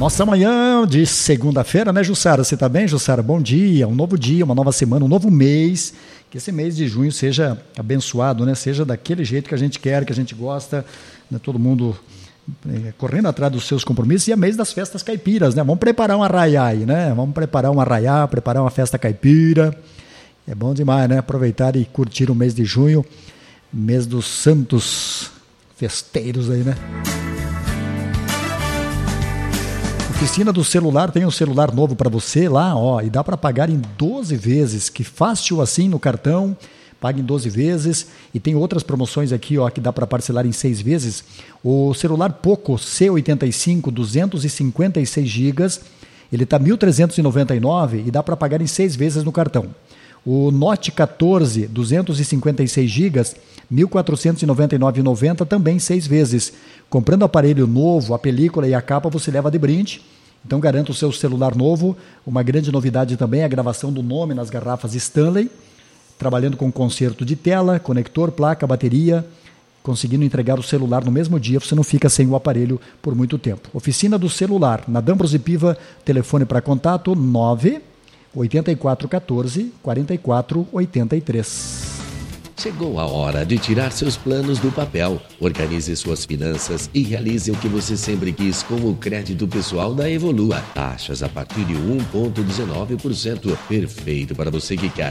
Nossa manhã de segunda-feira, né, Jussara? Você tá bem, Jussara? Bom dia, um novo dia, uma nova semana, um novo mês. Que esse mês de junho seja abençoado, né? Seja daquele jeito que a gente quer, que a gente gosta, né? Todo mundo correndo atrás dos seus compromissos. E é mês das festas caipiras, né? Vamos preparar um arraiá aí, né? Vamos preparar um arraiá, preparar uma festa caipira. É bom demais, né? Aproveitar e curtir o mês de junho, mês dos santos festeiros aí, né? Oficina do Celular tem um celular novo para você lá, ó, e dá para pagar em 12 vezes, que fácil assim no cartão, paga em 12 vezes, e tem outras promoções aqui, ó, que dá para parcelar em 6 vezes. O celular Poco C85, 256 GB, ele tá 1.399 e dá para pagar em 6 vezes no cartão. O Note 14, 256 GB, R$ 1.499,90, também 6 vezes. Comprando aparelho novo, a película e a capa você leva de brinde. Então garanta o seu celular novo. Uma grande novidade também é a gravação do nome nas garrafas Stanley, trabalhando com conserto de tela, conector, placa, bateria, conseguindo entregar o celular no mesmo dia, você não fica sem o aparelho por muito tempo. Oficina do Celular, na D'Ambros e Piva, telefone para contato 98414-4483. Chegou a hora de tirar seus planos do papel. Organize suas finanças e realize o que você sempre quis com o crédito pessoal da Evolua. Taxas a partir de 1,19%. Perfeito para você que quer